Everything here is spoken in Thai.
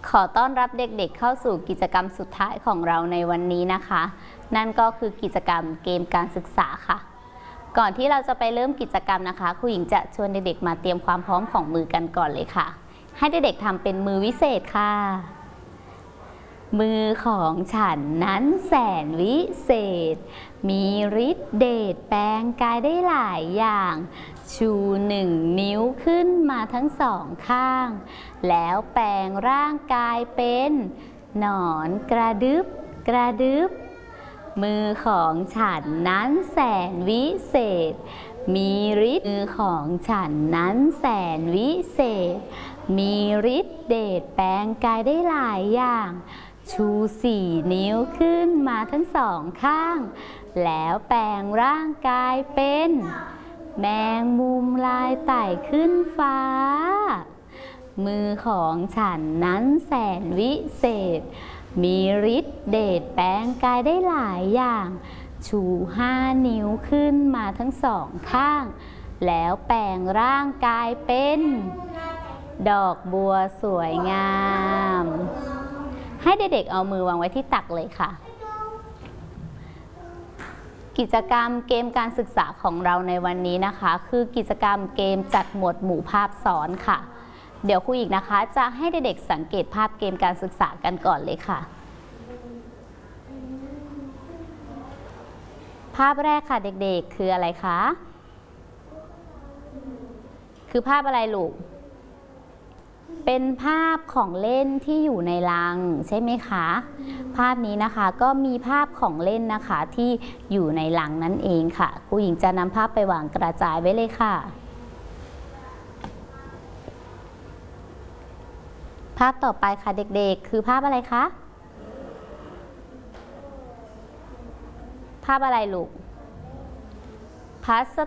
ขอต้อนรับเด็กๆเข้าสู่กิจกรรมสุดท้ายของเราในวันนี้นะคะ นั่นก็คือกิจกรรมเกมการศึกษาค่ะก่อนที่เราจะไปเริ่มกิจกรรมนะคะครูหญิงจะชวนเด็กๆมาเตรียมความพร้อมของมือกันก่อนเลยค่ะให้เด็กๆทำเป็นมือวิเศษค่ะมือของฉันนั้นแสนวิเศษมีฤทธิ์เดชแปลงกายได้หลายอย่างชู1 นิ้วขึ้นมาทั้ง2 ข้างแล้วแปลงร่างกายเป็นหนอนกระดึบกระดึบมือของฉันนั้นแสนวิเศษมีฤทธิ์มือของฉันนั้นแสนวิเศษมีฤทธิ์เดชแปลงกายได้หลายอย่างชู4 นิ้วขึ้นมาทั้ง2 ข้างแล้วแปลงร่างกายเป็นแมงมุมลายไต่ขึ้นฟ้ามือของฉันนั้นแสนวิเศษมีฤทธิ์เดชแปลงกายได้หลายอย่างชู5 นิ้วขึ้นมาทั้ง2 ข้างแล้วแปลงร่างกายเป็นดอกบัวสวยงามให้เด็กๆเอามือวางไว้ที่ตักเลยค่ะกิจกรรมเกมการศึกษาของเราในวันนี้นะคะคือกิจกรรมเกมจัดหมวดหมู่ภาพซ้อนค่ะเดี๋ยวครูอีกนะคะจะให้เด็กๆสังเกตภาพเกมการศึกษากันก่อนเลยค่ะภาพแรกค่ะเด็กๆคืออะไรคะคือภาพอะไรลูกเป็นภาพของเล่นที่อยู่ในลังใช่ไหมคะภาพนี้นะคะก็มีภาพของเล่นนะคะที่อยู่ในลังนั่นเองค่ะครูหญิงจะนำภาพไปวางกระจายไว้เลยค่ะภาพต่อไปค่ะเด็กๆคือภาพอะไรคะภาพอะไรลูกพลาส